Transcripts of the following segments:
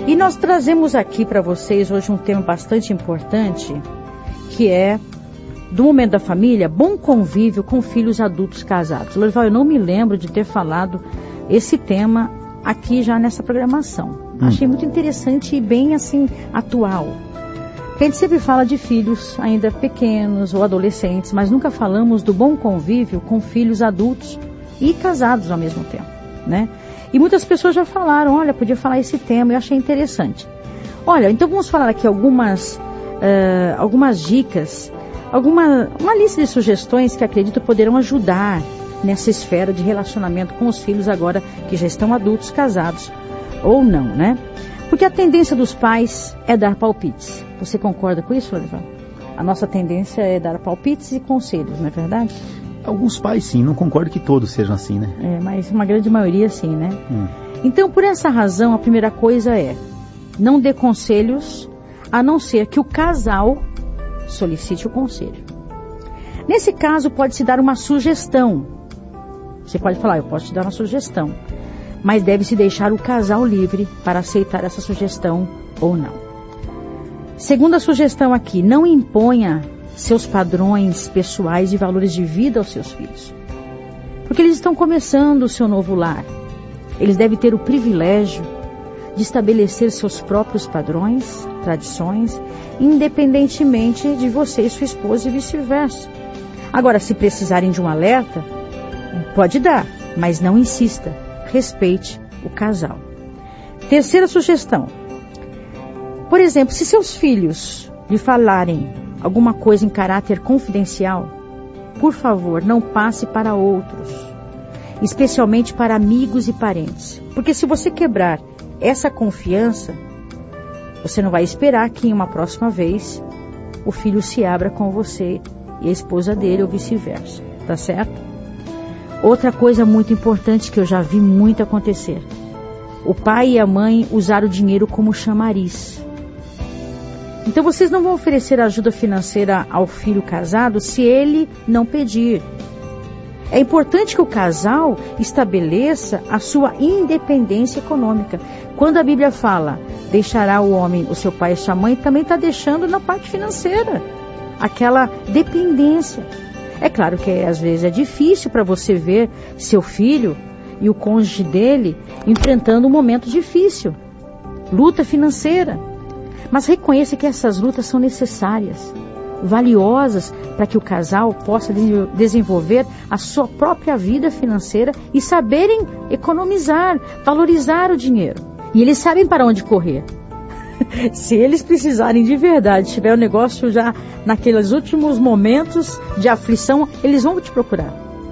E nós trazemos aqui para vocês hoje um tema bastante importante, que é, do momento da família, bom convívio com filhos adultos casados. Lorival, eu não me lembro de ter falado esse tema aqui já nessa programação. Achei muito interessante e bem assim, atual. Porque a gente sempre fala de filhos ainda pequenos ou adolescentes, mas nunca falamos do bom convívio com filhos adultos e casados ao mesmo tempo, né? E muitas pessoas já falaram, olha, podia falar esse tema, eu achei interessante. Olha, então vamos falar aqui algumas dicas, uma lista de sugestões que acredito poderão ajudar nessa esfera de relacionamento com os filhos agora que já estão adultos, casados ou não, né? Porque a tendência dos pais é dar palpites. Você concorda com isso, Lorival? A nossa tendência é dar palpites e conselhos, não é verdade? Alguns pais sim, não concordo que todos sejam assim, né? Mas uma grande maioria sim, né? Então, por essa razão, a primeira coisa é: não dê conselhos, a não ser que o casal solicite o conselho. Nesse caso, pode-se dar uma sugestão. Você pode falar, eu posso te dar uma sugestão, mas deve-se deixar o casal livre para aceitar essa sugestão ou não. Segunda sugestão aqui, não imponha seus padrões pessoais e valores de vida aos seus filhos. Porque eles estão começando o seu novo lar. Eles devem ter o privilégio de estabelecer seus próprios padrões, tradições, independentemente de você e sua esposa e vice-versa. Agora, se precisarem de um alerta, pode dar, mas não insista. Respeite o casal. Terceira sugestão. Por exemplo, se seus filhos lhe falarem alguma coisa em caráter confidencial, por favor, não passe para outros, especialmente para amigos e parentes. Porque se você quebrar essa confiança, você não vai esperar que em uma próxima vez o filho se abra com você e a esposa dele ou vice-versa, tá certo? Outra coisa muito importante que eu já vi muito acontecer: o pai e a mãe usar o dinheiro como chamariz. Então vocês não vão oferecer ajuda financeira ao filho casado se ele não pedir. É importante que o casal estabeleça a sua independência econômica. Quando a Bíblia fala, deixará o homem o seu pai e sua mãe, também está deixando na parte financeira aquela dependência. É claro que às vezes é difícil para você ver seu filho e o cônjuge dele enfrentando um momento difícil, luta financeira. Mas reconheça que essas lutas são necessárias, valiosas para que o casal possa desenvolver a sua própria vida financeira e saberem economizar, valorizar o dinheiro. E eles sabem para onde correr. Se eles precisarem de verdade, tiver o negócio já naqueles últimos momentos de aflição, eles vão te procurar,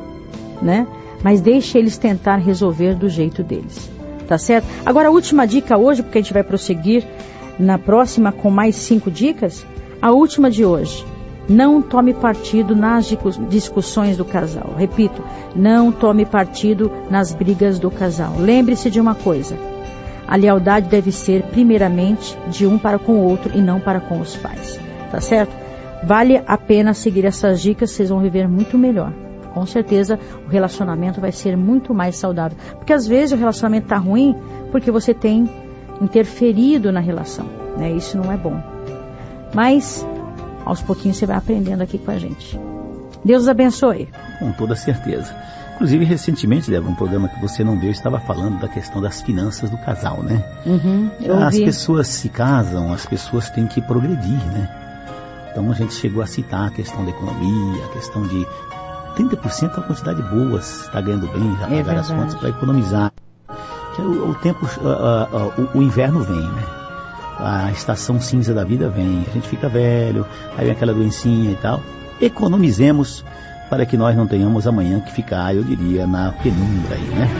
né? Mas deixe eles tentar resolver do jeito deles, tá certo? Agora a última dica hoje, porque a gente vai prosseguir na próxima com mais 5 dicas. A última de hoje: não tome partido nas discussões do casal. Repito, não tome partido nas brigas do casal. Lembre-se de uma coisa: a lealdade deve ser primeiramente de um para com o outro e não para com os pais, tá certo? Vale a pena seguir essas dicas, vocês vão viver muito melhor. Com certeza o relacionamento vai ser muito mais saudável, porque às vezes o relacionamento está ruim porque você tem interferido na relação, né? Isso não é bom. Mas aos pouquinhos você vai aprendendo aqui com a gente. Deus os abençoe. Com toda certeza. Inclusive, recentemente, Débora, um programa que você não viu, estava falando da questão das finanças do casal, né? As pessoas se casam, as pessoas têm que progredir, né? Então a gente chegou a citar a questão da economia, a questão de 30% é uma quantidade boa, está ganhando bem, já pagar as contas para economizar. O tempo, o inverno vem, né? A estação cinza da vida vem, a gente fica velho, aí vem aquela doencinha e tal. Economizemos para que nós não tenhamos amanhã que ficar, eu diria, na penumbra aí, né?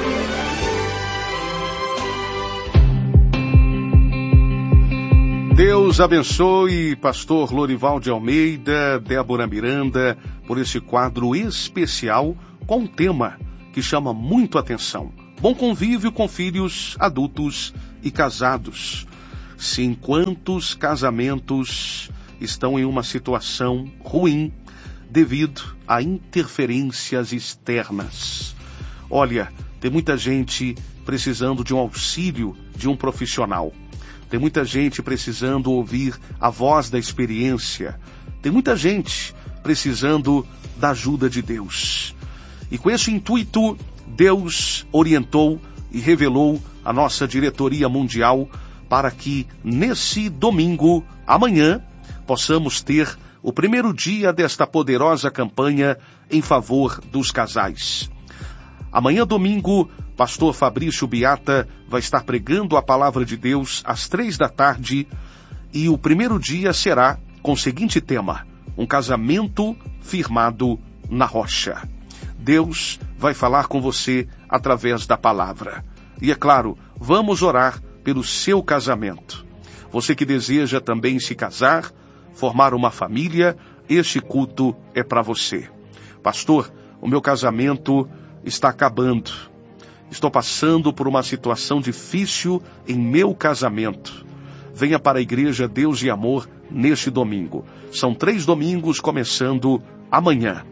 Deus abençoe pastor Lorival de Almeida, Débora Miranda, por esse quadro especial com um tema que chama muito atenção: bom convívio com filhos adultos e casados. Sim, quantos casamentos estão em uma situação ruim devido a interferências externas? Olha, Tem muita gente precisando de um auxílio de um profissional. Tem muita gente precisando ouvir a voz da experiência. Tem muita gente precisando da ajuda de Deus. E com esse intuito, Deus orientou e revelou a nossa diretoria mundial para que nesse domingo, amanhã, possamos ter o primeiro dia desta poderosa campanha em favor dos casais. Amanhã, domingo, pastor Fabrício Biata vai estar pregando a palavra de Deus às 15h e o primeiro dia será com o seguinte tema: um casamento firmado na rocha. Deus vai falar com você através da palavra. E é claro, vamos orar pelo seu casamento. Você que deseja também se casar, formar uma família, este culto é para você. Pastor, o meu casamento está acabando. Estou passando por uma situação difícil em meu casamento. Venha para a Igreja Deus e Amor neste domingo. São 3 domingos começando amanhã.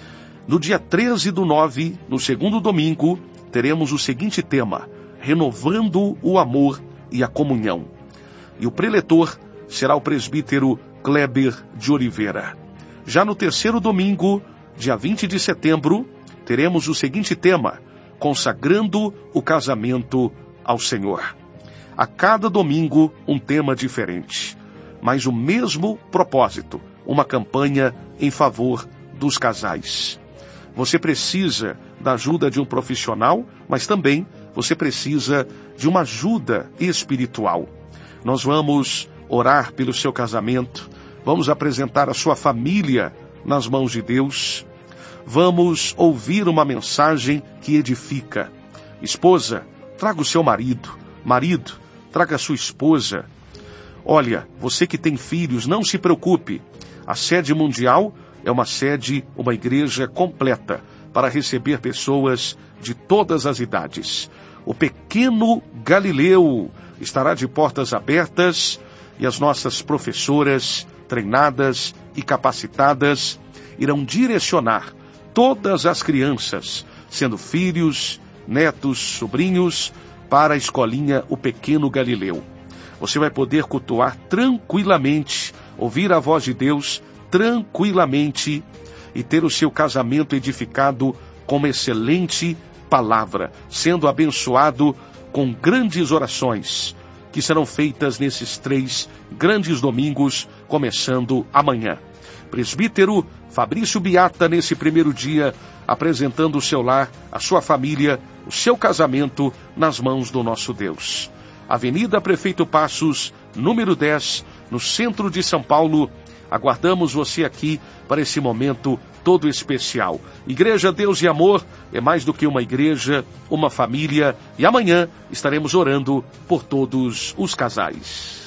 No dia 13/9, no segundo domingo, teremos o seguinte tema: renovando o amor e a comunhão. E o preletor será o presbítero Kleber de Oliveira. Já no terceiro domingo, dia 20 de setembro, teremos o seguinte tema: consagrando o casamento ao Senhor. A cada domingo, um tema diferente, mas o mesmo propósito, uma campanha em favor dos casais. Você precisa da ajuda de um profissional, mas também você precisa de uma ajuda espiritual. Nós vamos orar pelo seu casamento, vamos apresentar a sua família nas mãos de Deus, vamos ouvir uma mensagem que edifica. Esposa, traga o seu marido. Marido, traga a sua esposa. Olha, você que tem filhos, não se preocupe. A sede mundial é uma igreja completa para receber pessoas de todas as idades. O pequeno Galileu estará de portas abertas e as nossas professoras, treinadas e capacitadas, irão direcionar todas as crianças, sendo filhos, netos, sobrinhos, para a escolinha O Pequeno Galileu. Você vai poder cultuar tranquilamente, ouvir a voz de Deus tranquilamente e ter o seu casamento edificado com uma excelente palavra, sendo abençoado com grandes orações que serão feitas nesses 3 grandes domingos, começando amanhã. Presbítero Fabrício Biata, nesse primeiro dia, apresentando o seu lar, a sua família, o seu casamento nas mãos do nosso Deus. Avenida Prefeito Passos, número 10, no centro de São Paulo. Aguardamos você aqui para esse momento todo especial. Igreja Deus e Amor é mais do que uma igreja, uma família. E amanhã estaremos orando por todos os casais.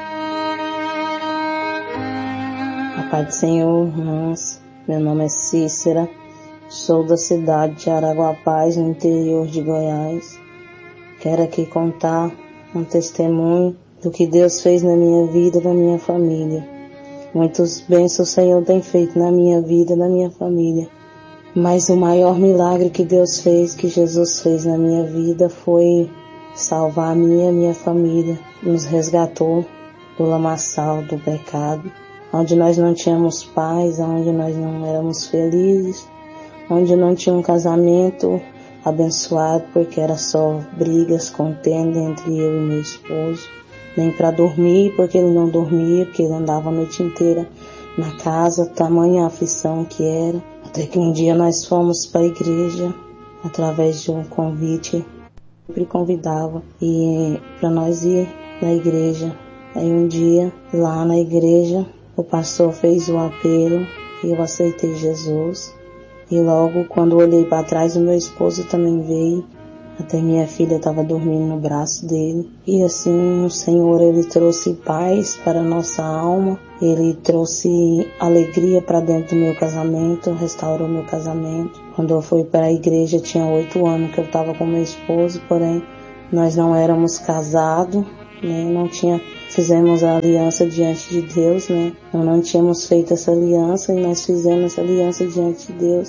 A paz do Senhor, irmãos. Meu nome é Cícera. Sou da cidade de Araguapaz, no interior de Goiás. Quero aqui contar um testemunho do que Deus fez na minha vida e na minha família. Muitos bênçãos o Senhor tem feito na minha vida e na minha família. Mas o maior milagre que Deus fez, que Jesus fez na minha vida, foi salvar a minha e a minha família. Nos resgatou do lamaçal do pecado, onde nós não tínhamos paz, onde nós não éramos felizes, onde não tinha um casamento abençoado, porque era só brigas, contenda entre eu e meu esposo. Nem para dormir, porque ele não dormia, porque ele andava a noite inteira na casa, tamanha aflição que era. Até que um dia nós fomos para a igreja, através de um convite, sempre convidava e para nós ir na igreja. Aí um dia, lá na igreja, o pastor fez o apelo e eu aceitei Jesus. E logo, quando eu olhei para trás, o meu esposo também veio. Até minha filha estava dormindo no braço dele. E assim, o Senhor, Ele trouxe paz para a nossa alma. Ele trouxe alegria para dentro do meu casamento, restaurou meu casamento. Quando eu fui para a igreja, tinha 8 anos que eu estava com meu esposo, porém, nós não éramos casados, né? Fizemos a aliança diante de Deus, né? Nós não tínhamos feito essa aliança e nós fizemos essa aliança diante de Deus.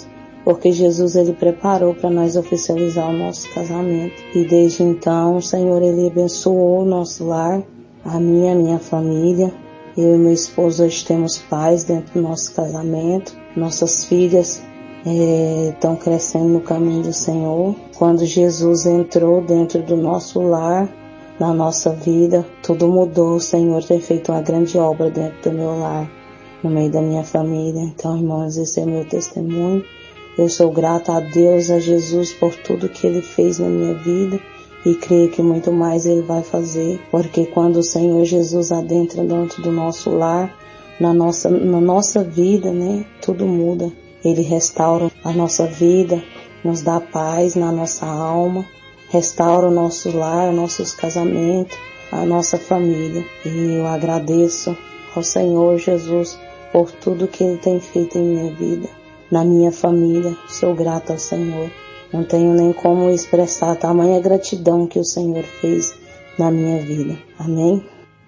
porque Jesus ele preparou para nós oficializar o nosso casamento. E desde então, o Senhor ele abençoou o nosso lar, a minha família. Eu e meu esposo hoje temos paz dentro do nosso casamento. Nossas filhas estão crescendo no caminho do Senhor. Quando Jesus entrou dentro do nosso lar, na nossa vida, tudo mudou. O Senhor tem feito uma grande obra dentro do meu lar, no meio da minha família. Então, irmãos, esse é meu testemunho. Eu sou grata a Deus, a Jesus, por tudo que Ele fez na minha vida e creio que muito mais Ele vai fazer, porque quando o Senhor Jesus adentra dentro do nosso lar, na nossa vida, né, tudo muda. Ele restaura a nossa vida, nos dá paz na nossa alma, restaura o nosso lar, nossos casamentos, a nossa família. E eu agradeço ao Senhor Jesus por tudo que Ele tem feito em minha vida, na minha família. Sou grata ao Senhor. Não tenho nem como expressar a tamanha gratidão que o Senhor fez na minha vida. Amém?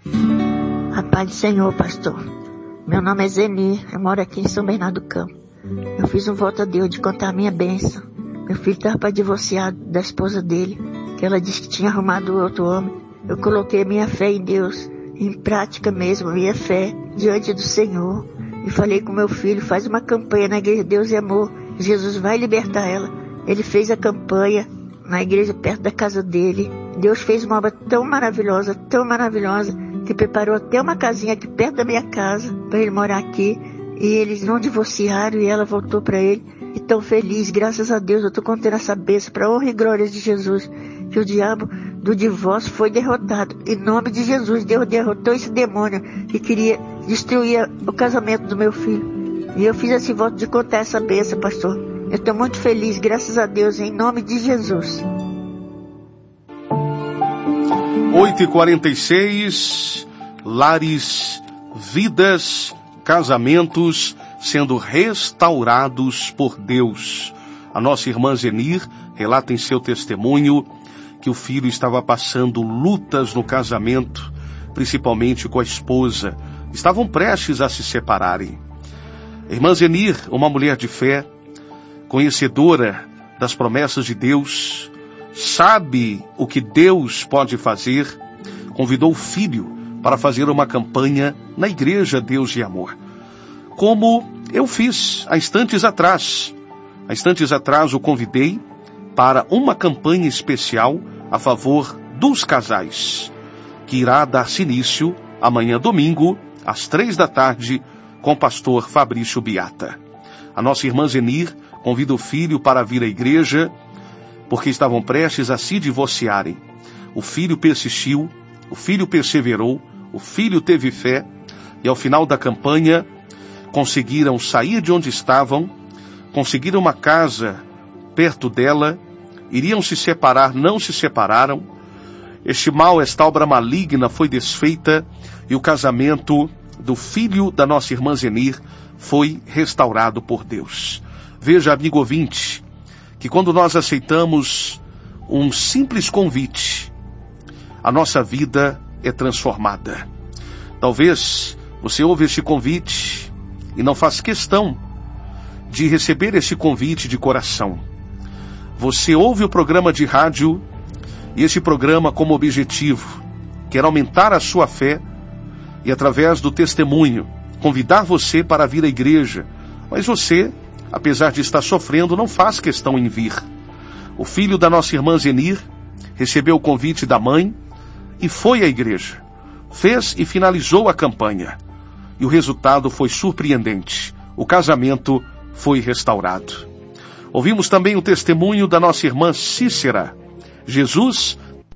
A paz do Senhor, pastor. Meu nome é Zeni, eu moro aqui em São Bernardo do Campo. Eu fiz um voto a Deus de contar a minha bênção. Meu filho estava para divorciar da esposa dele, que ela disse que tinha arrumado outro homem. Eu coloquei minha fé em Deus, em prática mesmo, minha fé diante do Senhor. E falei com meu filho, faz uma campanha na igreja Deus e Amor, Jesus vai libertar ela. Ele fez a campanha na igreja perto da casa dele. Deus fez uma obra tão maravilhosa, que preparou até uma casinha aqui perto da minha casa, para ele morar aqui. E eles não divorciaram e ela voltou para ele. E tão feliz, graças a Deus, eu estou contando essa bênção para honra e glória de Jesus, que o diabo do divórcio foi derrotado. Em nome de Jesus, Deus derrotou esse demônio que queria destruir o casamento do meu filho. E eu fiz esse voto de contar essa bênção, pastor. Eu estou muito feliz, graças a Deus, em nome de Jesus. 8h46, lares, vidas, casamentos sendo restaurados por Deus. A nossa irmã Zenir relata em seu testemunho que o filho estava passando lutas no casamento, principalmente com a esposa. Estavam prestes a se separarem. A irmã Zenir, uma mulher de fé, conhecedora das promessas de Deus, sabe o que Deus pode fazer, convidou o filho para fazer uma campanha na igreja Deus e Amor. Como eu fiz há instantes atrás. Há instantes atrás o convidei para uma campanha especial a favor dos casais, que irá dar-se início amanhã domingo, às 15h, com o pastor Fabrício Biata. A nossa irmã Zenir convida o filho para vir à igreja, porque estavam prestes a se divorciarem. O filho persistiu, o filho perseverou, o filho teve fé, e ao final da campanha, conseguiram sair de onde estavam, conseguiram uma casa perto dela, iriam se separar, não se separaram. Este mal, esta obra maligna foi desfeita e o casamento do filho da nossa irmã Zenir foi restaurado por Deus. Veja, amigo ouvinte, que quando nós aceitamos um simples convite, a nossa vida é transformada. Talvez você ouve este convite e não faz questão de receber esse convite de coração. Você ouve o programa de rádio e esse programa como objetivo quer aumentar a sua fé e através do testemunho convidar você para vir à igreja, mas você, apesar de estar sofrendo, não faz questão em vir. O filho da nossa irmã Zenir recebeu o convite da mãe e foi à igreja. Fez e finalizou a campanha. E o resultado foi surpreendente. O casamento foi restaurado. Ouvimos também o testemunho da nossa irmã Cícera. Jesus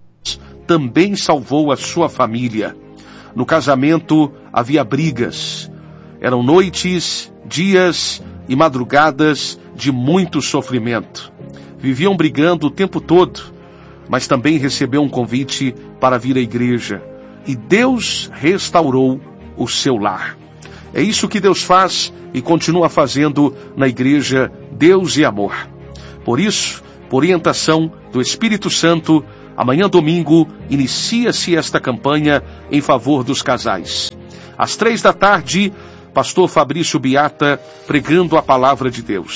também salvou a sua família. No casamento havia brigas. Eram noites, dias e madrugadas de muito sofrimento. Viviam brigando o tempo todo, mas também recebeu um convite para vir à igreja. E Deus restaurou o seu lar. É isso que Deus faz e continua fazendo na igreja Deus e Amor. Por isso, por orientação do Espírito Santo, amanhã domingo inicia-se esta campanha em favor dos casais. Às 15h, pastor Fabrício Biata pregando a palavra de Deus.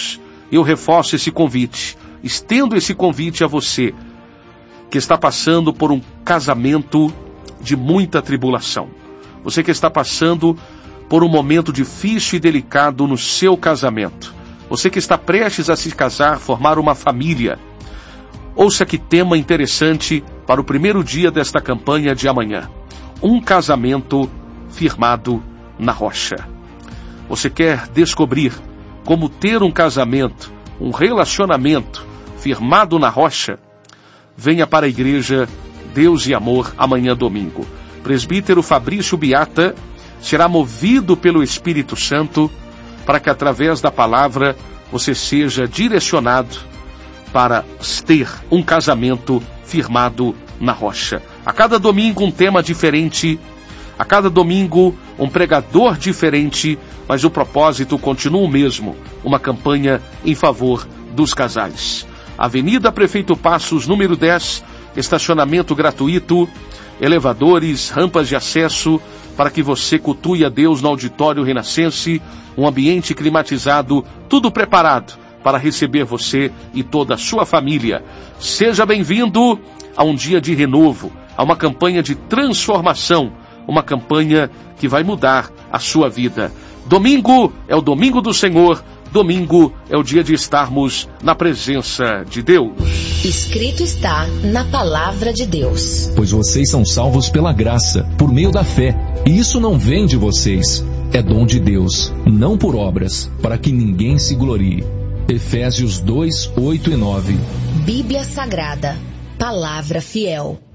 eu reforço esse convite, estendo esse convite a você, que está passando por um casamento de muita tribulação. Você que está passando por um momento difícil e delicado no seu casamento. Você que está prestes a se casar, formar uma família. Ouça que tema interessante para o primeiro dia desta campanha de amanhã. Um casamento firmado na rocha. Você quer descobrir como ter um casamento, um relacionamento firmado na rocha? Venha para a igreja Deus e Amor amanhã domingo. Presbítero Fabrício Beata será movido pelo Espírito Santo para que através da palavra você seja direcionado para ter um casamento firmado na rocha. A cada domingo um tema diferente, a cada domingo um pregador diferente, mas o propósito continua o mesmo, uma campanha em favor dos casais. Avenida Prefeito Passos, número 10, estacionamento gratuito, elevadores, rampas de acesso, para que você cultue a Deus no auditório renascense, um ambiente climatizado, tudo preparado para receber você e toda a sua família. Seja bem-vindo a um dia de renovo, a uma campanha de transformação, uma campanha que vai mudar a sua vida. Domingo é o domingo do Senhor, domingo é o dia de estarmos na presença de Deus. Escrito está na palavra de Deus. Pois vocês são salvos pela graça, por meio da fé. E isso não vem de vocês, é dom de Deus, não por obras, para que ninguém se glorie. Efésios 2, 8 e 9. Bíblia Sagrada, palavra fiel.